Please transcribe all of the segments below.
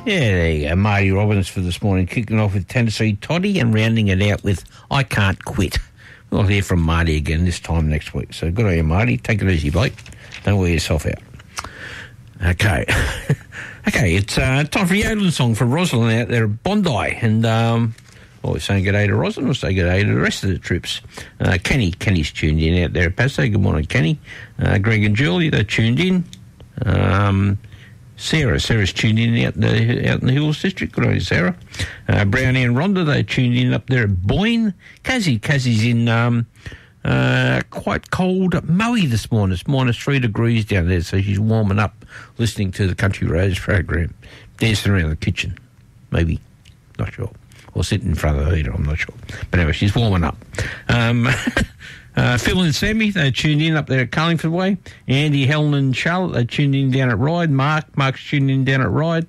Yeah, there you go. Marty Robbins for this morning, kicking off with Tennessee Toddy and rounding it out with I Can't Quit. We'll hear from Marty again this time next week. So good on you, Marty. Take it easy, Blake. Don't wear yourself out. Okay. Okay, it's time for a yodeling song for Rosalind out there at Bondi. And, we're saying good day to Rosalind. We'll say good day to the rest of the trips. Kenny's tuned in out there at Paso. Good morning, Kenny. Greg and Julie, they're tuned in. Sarah's tuned in out in the Hills District. Good on you, Sarah. Brownie and Rhonda, they're tuned in up there at Boyne. Kazzie's in quite cold Maui this morning. It's -3 degrees down there, so she's warming up listening to the Country Roads program, dancing around the kitchen, maybe, not sure, or sitting in front of the heater, I'm not sure. But anyway, she's warming up. Phil and Sammy, they're tuned in up there at Carlingford Way. Andy, Helen and Charlotte, they're tuned in down at Ryde. Mark's tuned in down at Ryde.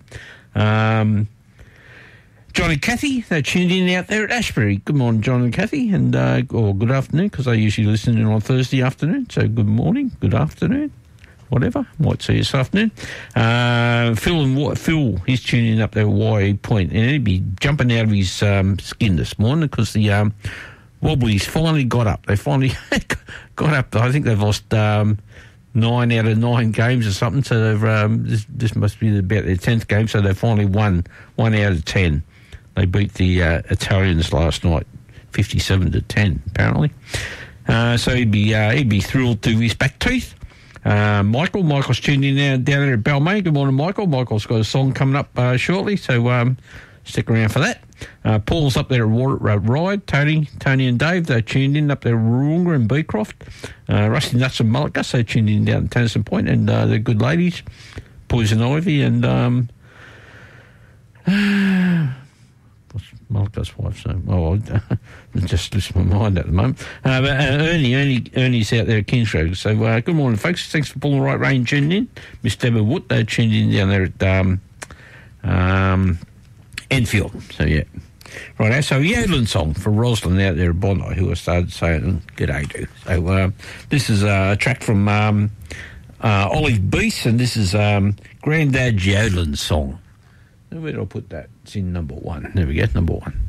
John and Kathy, they're tuned in out there at Ashbury. Good morning, John and Kathy, and or good afternoon, because I usually listen in on Thursday afternoon. So good morning, good afternoon, whatever. Might see you this afternoon. Phil, he's tuning in up there at YE Point, and he'd be jumping out of his skin this morning because the Wobblies finally got up. They finally got up. I think they've lost 9 out of 9 games or something. So they've this must be about their 10th game. So they finally won 1 out of 10. They beat the Italians last night, 57-10 apparently. So he'd be thrilled to his back teeth. Michael's tuned in now down there at Balmain. Good morning, Michael. Michael's got a song coming up shortly, so stick around for that. Paul's up there at Ryde. Tony and Dave, they're tuned in up there at Woonga and Beecroft. Rusty Nuts and Mulligas, they tuned in down at Tennyson Point, and they're good ladies. Poison Ivy and what's Mulligas' wife's name? Oh, I just slipped my mind at the moment. But Ernie's out there at Kingsgrove. So good morning, folks. Thanks for pulling the right range, tuning in. Miss Deborah Wood, they're tuned in down there at Enfield. So yeah. Right, so yodeling song for Rosalind out there at Bondi, who I started saying g'day to. So this is a track from Olive Beast, and this is Grandad's yodeling song. Where did I put that? It's in number 1. There we go, number 1.